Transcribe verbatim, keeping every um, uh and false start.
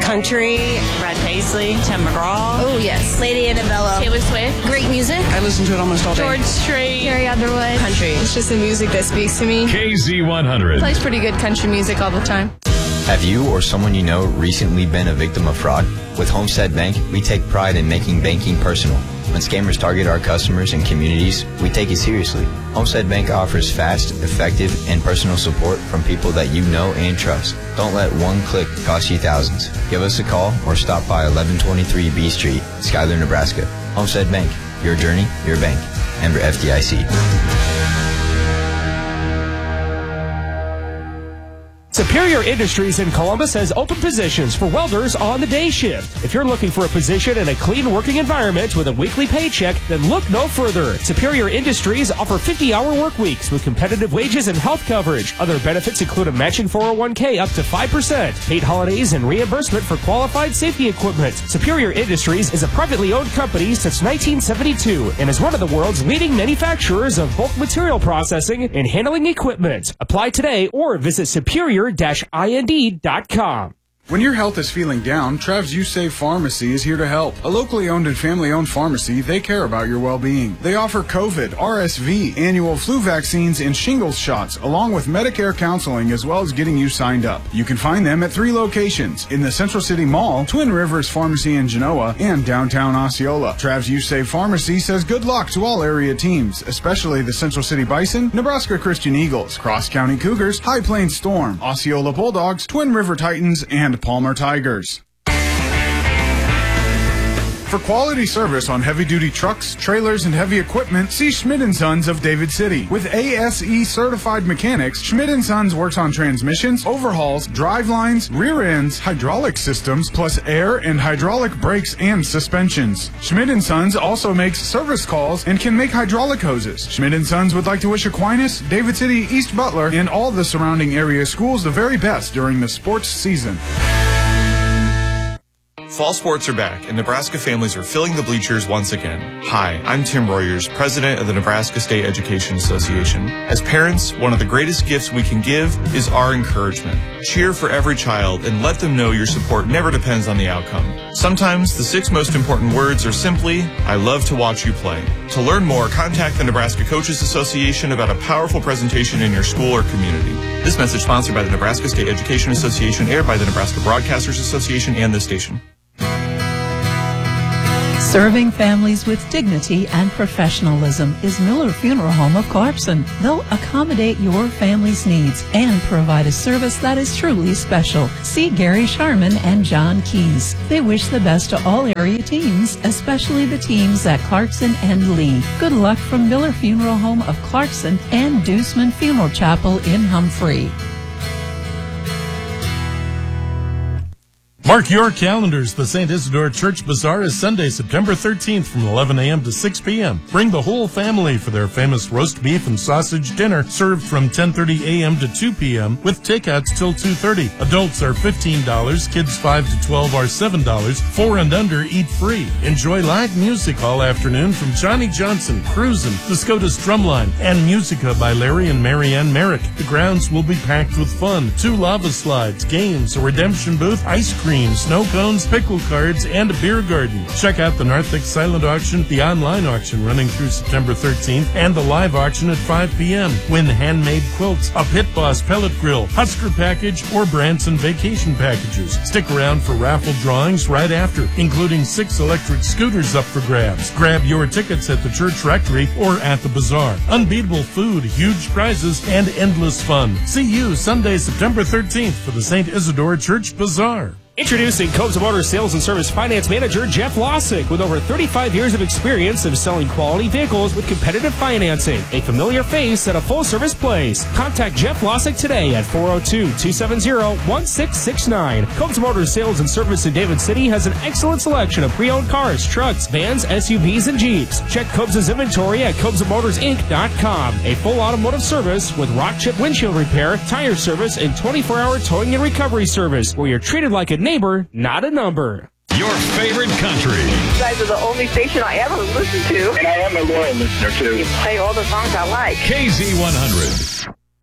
Country. Brad Paisley. Tim McGraw. Oh, yes. Lady Annabella. Taylor Swift. Great music. I listen to it almost all day. George Strait. Carrie Underwood. Country. It's just the music that speaks to me. K Z one hundred. Plays pretty good country music all the time. Have you or someone you know recently been a victim of fraud? With Homestead Bank, we take pride in making banking personal. When scammers target our customers and communities, we take it seriously. Homestead Bank offers fast, effective, and personal support from people that you know and trust. Don't let one click cost you thousands. Give us a call or stop by eleven twenty-three B Street, Schuyler, Nebraska. Homestead Bank, your journey, your bank. Member F D I C. Superior Industries in Columbus has open positions for welders on the day shift. If you're looking for a position in a clean working environment with a weekly paycheck, then look no further. Superior Industries offer fifty-hour work weeks with competitive wages and health coverage. Other benefits include a matching four oh one k up to five percent, paid holidays, and reimbursement for qualified safety equipment. Superior Industries is a privately owned company since nineteen seventy-two and is one of the world's leading manufacturers of bulk material processing and handling equipment. Apply today or visit superior dash ind dot com. When your health is feeling down, Trav's You Save Pharmacy is here to help. A locally owned and family-owned pharmacy, they care about your well-being. They offer COVID, R S V, annual flu vaccines, and shingles shots, along with Medicare counseling, as well as getting you signed up. You can find them at three locations: in the Central City Mall, Twin Rivers Pharmacy in Genoa, and downtown Osceola. Trav's You Save Pharmacy says good luck to all area teams, especially the Central City Bison, Nebraska Christian Eagles, Cross County Cougars, High Plains Storm, Osceola Bulldogs, Twin River Titans, and Palmer Tigers. For quality service on heavy-duty trucks, trailers, and heavy equipment, see Schmidt and Sons of David City. With A S E certified mechanics, Schmidt and Sons works on transmissions, overhauls, drive lines, rear ends, hydraulic systems, plus air and hydraulic brakes and suspensions. Schmidt and Sons also makes service calls and can make hydraulic hoses. Schmidt and Sons would like to wish Aquinas, David City, East Butler, and all the surrounding area schools the very best during the sports season. Fall sports are back, and Nebraska families are filling the bleachers once again. Hi, I'm Tim Royers, president of the Nebraska State Education Association. As parents, one of the greatest gifts we can give is our encouragement. Cheer for every child and let them know your support never depends on the outcome. Sometimes the six most important words are simply, I love to watch you play. To learn more, contact the Nebraska Coaches Association about a powerful presentation in your school or community. This message sponsored by the Nebraska State Education Association, aired by the Nebraska Broadcasters Association and this station. Serving families with dignity and professionalism is Miller Funeral Home of Clarkson. They'll accommodate your family's needs and provide a service that is truly special. See Gary Sharman and John Keys. They wish the best to all area teams, especially the teams at Clarkson and Lee. Good luck from Miller Funeral Home of Clarkson and Deuceman Funeral Chapel in Humphrey. Mark your calendars. The Saint Isidore Church Bazaar is Sunday, September thirteenth from eleven a.m. to six p.m. Bring the whole family for their famous roast beef and sausage dinner, served from ten thirty a.m. to two p.m. with takeouts till two thirty. Adults are fifteen dollars, kids five to twelve are seven dollars, four and under eat free. Enjoy live music all afternoon from Johnny Johnson, Cruisin', the SCOTUS Drumline, and Musica by Larry and Marianne Merrick. The grounds will be packed with fun. Two lava slides, games, a redemption booth, ice cream, snow cones, pickle cards, and a beer garden. Check out the Narthex Silent Auction, the online auction running through September thirteenth, and the live auction at five p.m. Win handmade quilts, a Pit Boss pellet grill, Husker package, or Branson vacation packages. Stick around for raffle drawings right after, including six electric scooters up for grabs. Grab your tickets at the church rectory or at the bazaar. Unbeatable food, huge prizes, and endless fun. See you Sunday, September thirteenth for the Saint Isidore Church Bazaar. Introducing Cobes Motor Sales and Service Finance Manager Jeff Lossick, with over thirty-five years of experience of selling quality vehicles with competitive financing. A familiar face at a full-service place. Contact Jeff Lossick today at four oh two, two seven zero, one six six nine. Cobes Motor Sales and Service in David City has an excellent selection of pre-owned cars, trucks, vans, S U Vs, and Jeeps. Check Cobes' inventory at Cobes Motors Inc dot com. A full automotive service with rock chip windshield repair, tire service, and twenty-four hour towing and recovery service, where you're treated like a neighbor, not a number. Your favorite country. You guys are the only station I ever listen to. And I am a loyal listener, too. You play all the songs I like. K Z one hundred.